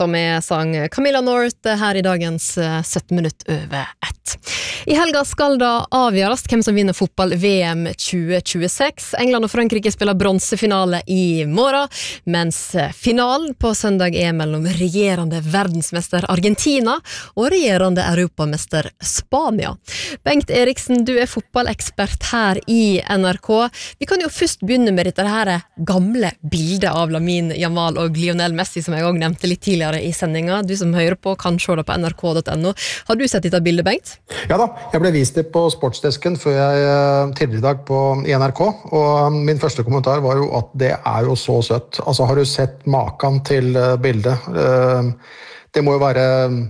som sang Camilla North her I dagens 17 minutter over 1. I helga skal da avgjøres hvem som vinner fotball-VM 2026. England og Frankrike spiller bronsefinale I morgen, mens finalen på søndag mellom regjerende verdensmester Argentina og regjerende europamester Spania. Bengt Eriksen, du fotballekspert her I NRK. Vi kan jo først begynne med dette her gamle bildet av Lamine Yamal og Lionel Messi, som jeg også nevnte litt tidligere I sendinga. Du som hører på kan se det på nrk.no. Har du sett dette bildet, Bengt? Ja da, jeg ble vist det på sportsdesken før jeg tidligere I dag I NRK, og min første kommentar var jo at det jo så søtt. Altså, har du sett maken til bildet? Det må jo være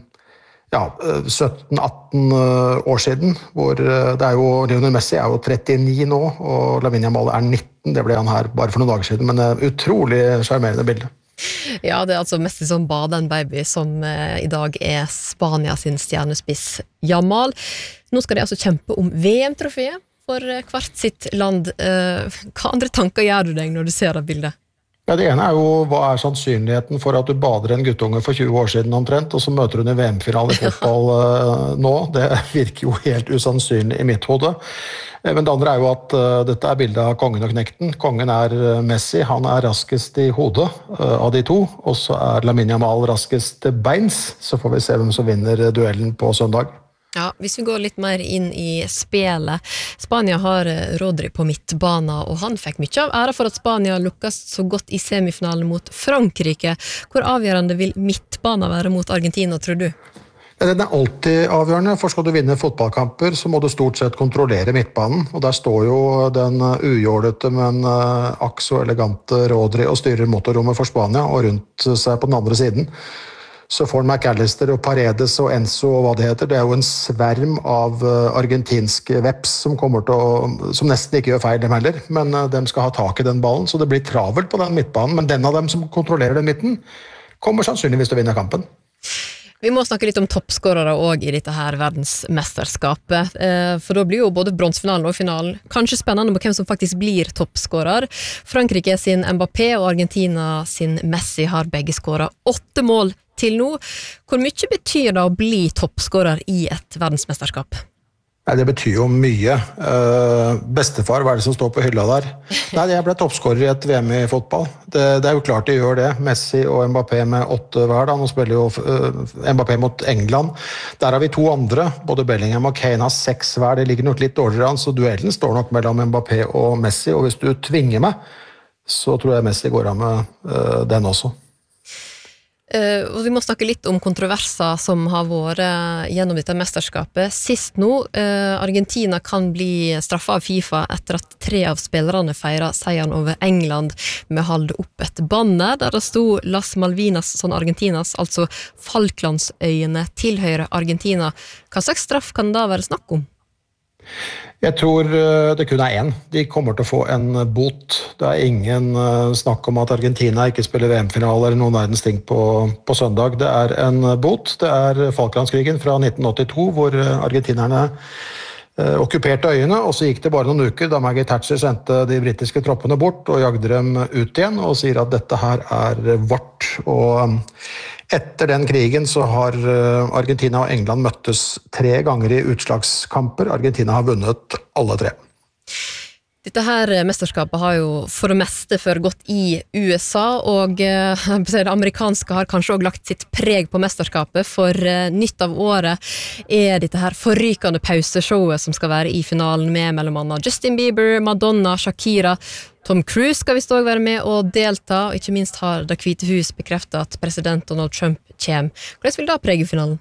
17-18 år siden, hvor det jo, Lionel Messi jo 39 nå, og Lamine Yamal 19, det ble han her bare for noen dager siden, men utrolig charmerende bilde. Ja, det altså Messi som bader en baby, som I dag Spania sin stjernespiss Yamal. Nå skal de altså kjempe om VM-trofeet for hvert sitt land. Hva andre tanker gjør du deg når du ser det bildet? Ja, det ene jo, hva sannsynligheten for at du bader en guttunge for 20 år siden omtrent, og så møter hun I VM-finale I fotball nå? Det virker jo helt usannsynlig I mitt hode. Men det andre jo at dette bildet av kongen og knekten. Kongen Messi, han raskest I hodet av de to, og så Lamine Yamal raskest beins, så får vi se hvem som vinner duellen på søndag. Ja, hvis vi går litt mer inn I spelet. Spania har Rodri på midtbana, og han fikk mye av ære for at Spania lukkes så godt I semifinalen mot Frankrike. Hvor avgjørende vil midtbana være mot Argentina, tror du? Den alltid avgjørende, for skal du vinne fotballkamper, så må du stort sett kontrollere midtbanen, og der står jo den ujålete, men akk så elegante Rodri og styrer motorrommet for Spania, og rundt seg på den andre siden. Så får McAllister og Paredes og Enzo og hva det heter, det jo en sverm av argentinske veps som kommer til som nesten ikke gjør feil dem heller, men de skal ha tak I den ballen, så det blir travelt på den midtbanen, men den av dem som kontrollerer den midten, kommer sannsynligvis til å vinne kampen. Vi må snakke litt om toppskårere også I dette her verdensmesterskapet, for da blir jo både bronsfinalen og finalen kanskje spennende på hvem som faktisk blir toppskårer. Frankrike sin Mbappé og Argentina sin Messi har begge skåret 8 mål til nå. Hvor mye betyr det å bli toppskårer I et verdensmesterskap? Nei, det betyr jo mye. Bestefar, hva det som står på hylla der? Nei, jeg ble toppskårer I et VM I fotball. Det jo klart de gjør det. Messi og Mbappé med 8 hver da. Nå spiller jo Mbappé mot England. Der har vi 2 andre. Både Bellingham og Kane har 6 hver. Det ligger nok litt dårligere an, så duellen står nok mellom Mbappé og Messi. Og hvis du tvinger meg, så tror jeg Messi går av med den også. Og vi må snakke litt om kontroverser som har vært gjennom dette mesterskapet. Sist nå, Argentina kan bli straffet av FIFA etter at 3 av spillerne feiret seieren over England med å holde opp et banner der det stod Las Malvinas son Argentinas, altså Falklandsøyene tilhører Argentina. Hva slags straff kan det være snakk om? Jeg tror det kun 1. De kommer til å få en bot. Det ingen snakk om at Argentina ikke spiller VM-finale eller noen verdens ting på søndag. Det en bot. Det Falklandskrigen fra 1982, hvor argentinerne okkuperte øyene, og så gikk det bare noen uker da Maggie Thatcher sendte de britiske troppene bort og jagde dem ut igjen og sier at dette her vårt. Og etter den krigen så har Argentina og England møttes 3 ganger I utslagskamper. Argentina har vunnet alle 3. Dette her mesterskapet har jo for det meste foregått I USA, og det amerikanske har kanskje også lagt sitt preg på mesterskapet, for nytt av året dette her forrykende pauseshowet som skal være I finalen med mellom annet Justin Bieber, Madonna, Shakira. Tom Cruise skal visst også være med og delta, og ikke minst har Det Hvite Hus bekreftet at president Donald Trump kommer. Hvordan vil det prege finalen?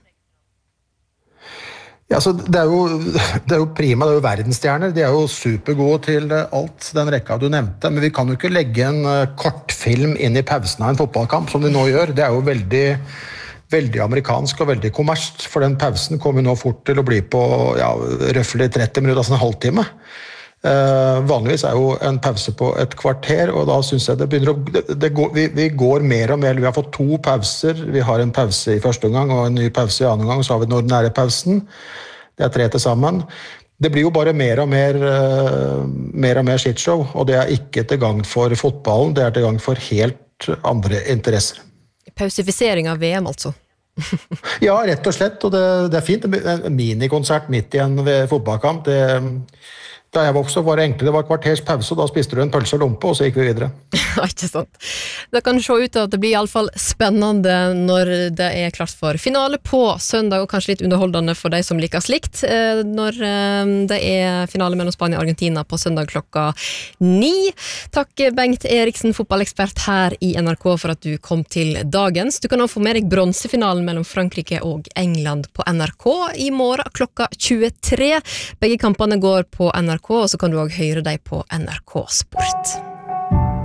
Ja, så det jo prima, det jo verdensstjerner, de jo supergode til alt den rekka du nevnte, men vi kan jo ikke legge en kortfilm inn I pausen av en fotballkamp, som de nå gjør. Det jo veldig, veldig amerikansk og veldig kommersielt, for den pausen kommer nå fort til å bli på røffelig 30 minutter, altså en halvtime. Vanligvis jo en pause på et kvarter, og da synes jeg det begynner vi går mer og mer, vi har fått 2 pauser, vi har en pause I første omgang og en ny pause I andre omgang, så har vi den ordinære pausen, det 3 til sammen. Det blir jo bare mer og mer shitshow, og det ikke til gang for fotballen, det til gang for helt andre interesser. pausifisering av VM, altså. Ja, rett og slett, og det fint. En minikonsert midt i en fotballkamp, da jeg vokste var det enkelt, det var kvarters pause, og da spiste du en pølse og lompe, og så gikk vi videre. Ja, ikke sant. Det kan se ut til at det blir i alle fall spennende når det klart for finale på søndag, og kanskje litt underholdende for de som liker slikt, når det finale mellom Spania og Argentina på søndag klokka 9. Takk Bengt Eriksen, fotballekspert her i NRK, for at du kom til dagens. Du kan også få med deg bronsefinalen mellom Frankrike og England på NRK i morgen klokka 23. Begge kampene går på NRK, og så kan du også høre deg på NRK Sport.